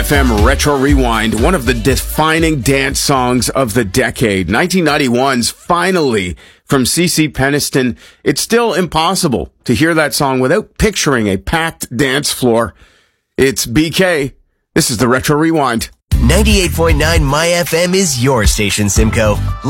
FM Retro Rewind, one of the defining dance songs of the decade. 1991's Finally from CeCe Peniston. It's still impossible to hear that song without picturing a packed dance floor. It's BK. This is the Retro Rewind. 98.9 My FM is your station, Simcoe.